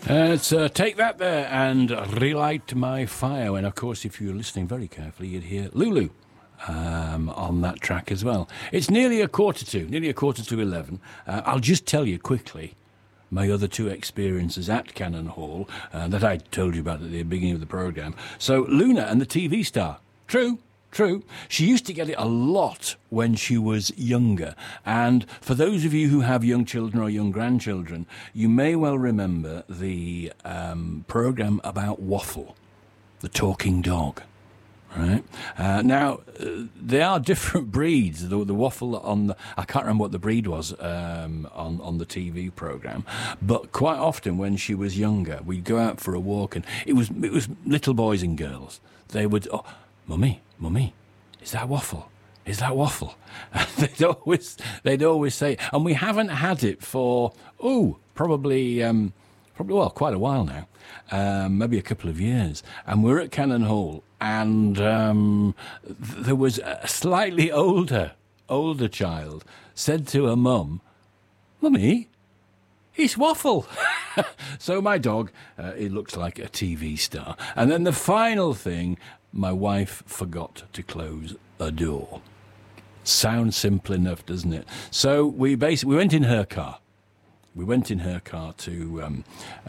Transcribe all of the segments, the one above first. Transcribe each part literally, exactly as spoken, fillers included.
Uh, it's uh, Take That there and Relight My Fire. And, of course, if you're listening very carefully, you'd hear Lulu um, on that track as well. It's nearly a quarter to, nearly a quarter to eleven. Uh, I'll just tell you quickly my other two experiences at Cannon Hall uh, that I told you about at the beginning of the programme. So, Luna and the T V star. True. True. She used to get it a lot when she was younger. And for those of you who have young children or young grandchildren, you may well remember the um, programme about Waffle, the talking dog. Right. Uh, now, uh, they are different breeds. The, the Waffle on the, I can't remember what the breed was um, on, on the T V programme, but quite often when she was younger, we'd go out for a walk and it was, it was little boys and girls. They would, oh, Mummy, Mummy, is that Waffle? Is that Waffle? And they'd always, they'd always say, and we haven't had it for, oh, probably, um, probably, well, quite a while now, um, maybe a couple of years. And we're at Cannon Hall, and um, th- there was a slightly older, older child said to her mum, Mummy, it's Waffle. So my dog, uh, it looks like a T V star. And then the final thing, my wife forgot to close a door. Sounds simple enough, doesn't it? So we basically we went in her car. We went in her car to um,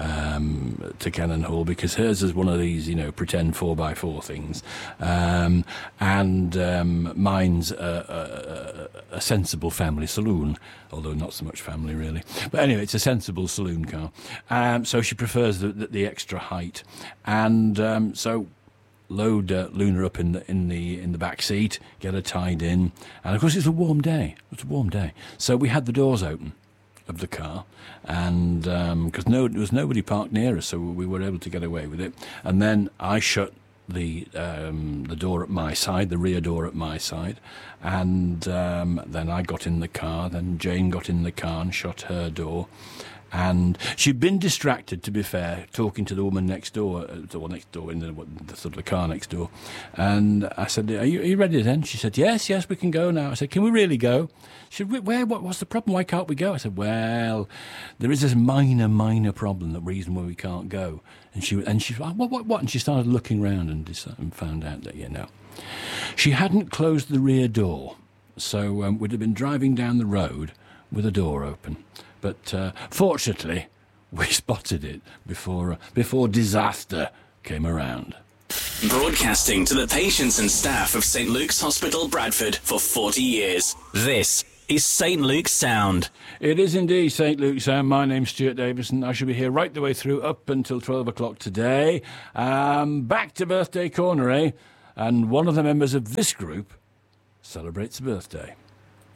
um, to Cannon Hall because hers is one of these, you know, pretend four by four things, um, and um, mine's a, a, a sensible family saloon, although not so much family really. But anyway, it's a sensible saloon car. Um, so she prefers the, the, the extra height, and um, so. Load uh, Luna up in the in the in the back seat, get her tied in, and of course it's a warm day. It's a warm day, so we had the doors open of the car, and because um, no, there was nobody parked near us, so we were able to get away with it. And then I shut the um, the door at my side, the rear door at my side, and um, then I got in the car. Then Jane got in the car and shut her door. And she'd been distracted, to be fair, talking to the woman next door, uh, or next door, in the, the sort of the car next door. And I said, are you, are you ready then? She said, yes, yes, we can go now. I said, can we really go? She said, where, what, what's the problem? Why can't we go? I said, well, there is this minor, minor problem, the reason why we can't go. And she and she what, what, what? And she started looking around and, decided, and found out that, you know, she hadn't closed the rear door. So um, we'd have been driving down the road with the door open. But uh, fortunately, we spotted it before uh, before disaster came around. Broadcasting to the patients and staff of Saint Luke's Hospital, Bradford, for forty years. This is Saint Luke's Sound. It is indeed Saint Luke's Sound. My name's Stuart Davison. I shall be here right the way through, up until twelve o'clock today. Um, back to Birthday Corner, eh? And one of the members of this group celebrates a birthday.